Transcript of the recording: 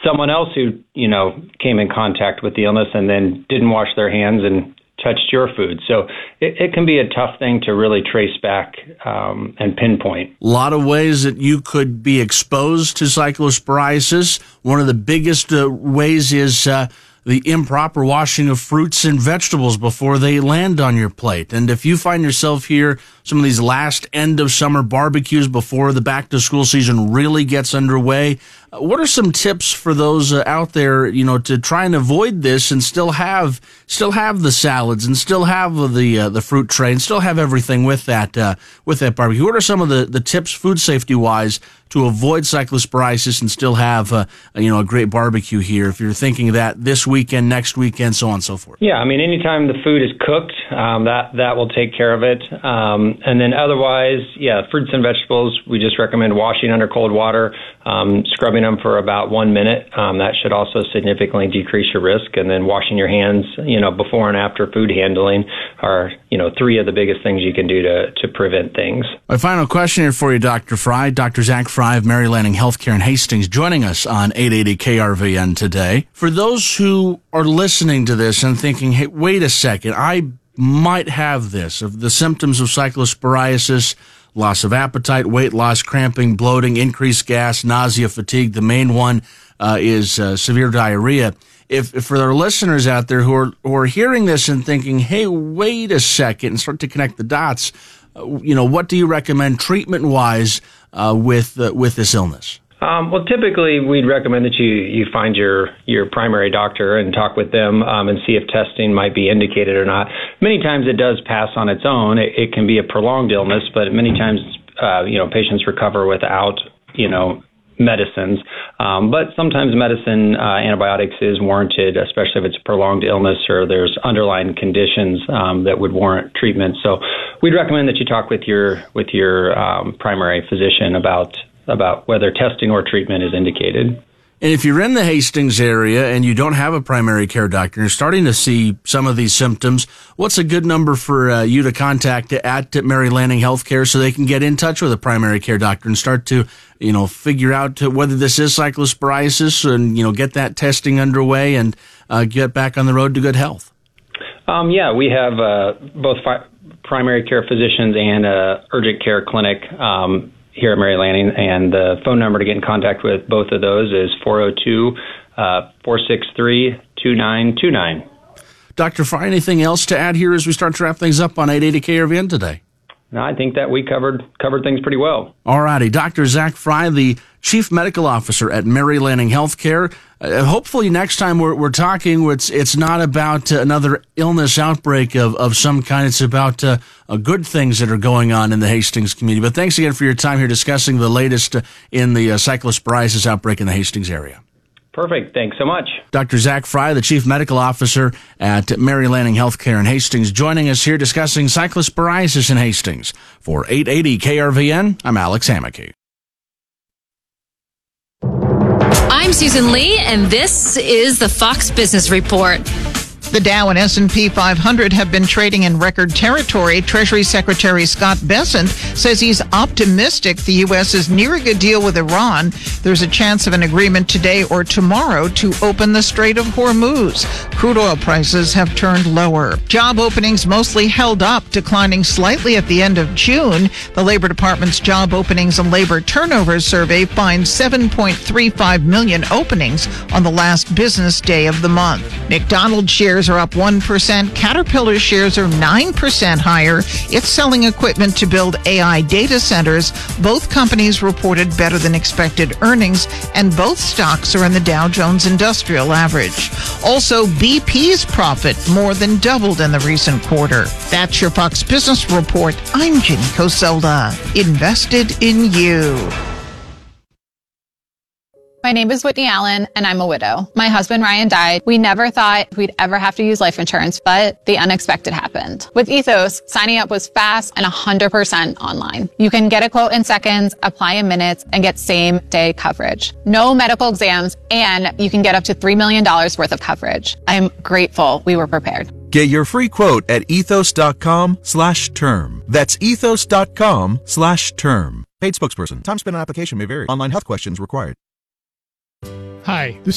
someone else who, came in contact with the illness and then didn't wash their hands and touched your food. So it can be a tough thing to really trace back and pinpoint. A lot of ways that you could be exposed to cyclosporiasis. One of the biggest ways is the improper washing of fruits and vegetables before they land on your plate. And if you find yourself here, some of these last end of summer barbecues before the back to school season really gets underway, what are some tips for those out there, to try and avoid this and still have the salads and still have the fruit tray and still have everything with that barbecue? What are some of the tips, food safety wise, to avoid cyclosporiasis and still have a great barbecue here? If you're thinking of that this weekend, next weekend, so on and so forth. Yeah, I mean, anytime the food is cooked, that will take care of it. And then otherwise, fruits and vegetables, we just recommend washing under cold water, scrubbing them for about 1 minute. That should also significantly decrease your risk. And then washing your hands, before and after food handling are, 3 of the biggest things you can do to prevent things. My final question here for you, Dr. Fry. Dr. Zach Fry of Mary Lanning Healthcare in Hastings joining us on 880 KRVN today. For those who are listening to this and thinking, hey, wait a second, I might have this, of the symptoms of cyclosporiasis, loss of appetite, weight loss, cramping, bloating, increased gas, nausea, fatigue. The main one is severe diarrhea. If for our listeners out there who are hearing this and thinking, hey, wait a second, and start to connect the dots, what do you recommend treatment-wise with this illness? Well, typically we'd recommend that you find your primary doctor and talk with them and see if testing might be indicated or not. Many times it does pass on its own. It can be a prolonged illness, but many times patients recover without medicines. But sometimes medicine, antibiotics is warranted, especially if it's a prolonged illness or there's underlying conditions that would warrant treatment. So we'd recommend that you talk with your primary physician about whether testing or treatment is indicated. And if you're in the Hastings area and you don't have a primary care doctor, you're starting to see some of these symptoms, what's a good number for you to contact at Mary Lanning Healthcare so they can get in touch with a primary care doctor and start to, figure out whether this is cyclosporiasis and, get that testing underway and get back on the road to good health? We have both primary care physicians and urgent care clinic here at Mary Lanning, and the phone number to get in contact with both of those is 402-463-2929. Dr. Fry, anything else to add here as we start to wrap things up on 880 KRVN today? No, I think that we covered things pretty well. All righty. Dr. Zach Fry, the Chief Medical Officer at Mary Lanning Healthcare. Hopefully next time we're talking, it's not about another illness outbreak of some kind. It's about good things that are going on in the Hastings community. But thanks again for your time here discussing the latest in the cyclosporiasis outbreak in the Hastings area. Perfect. Thanks so much. Dr. Zach Fry, the Chief Medical Officer at Mary Lanning Healthcare in Hastings, joining us here discussing cyclosporiasis in Hastings. For 880 KRVN, I'm Alex Hammaky. I'm Susan Lee, and this is the Fox Business Report. The Dow and S&P 500 have been trading in record territory. Treasury Secretary Scott Bessent says he's optimistic the U.S. is nearing a deal with Iran. There's a chance of an agreement today or tomorrow to open the Strait of Hormuz. Crude oil prices have turned lower. Job openings mostly held up, declining slightly at the end of June. The Labor Department's Job Openings and Labor Turnover Survey finds 7.35 million openings on the last business day of the month. McDonald's shares are up 1%. Caterpillar shares are 9% higher. It's selling equipment to build AI data centers. Both companies reported better than expected earnings, and both stocks are in the Dow Jones Industrial Average. Also, BP's profit more than doubled in the recent quarter. That's your Fox Business Report. I'm Ginny Coselda. Invested in you. My name is Whitney Allen, and I'm a widow. My husband, Ryan, died. We never thought we'd ever have to use life insurance, but the unexpected happened. With Ethos, signing up was fast and 100% online. You can get a quote in seconds, apply in minutes, and get same-day coverage. No medical exams, and you can get up to $3 million worth of coverage. I'm grateful we were prepared. Get your free quote at ethos.com/term. That's ethos.com/term. Paid spokesperson. Time spent on application may vary. Online health questions required. Hi, this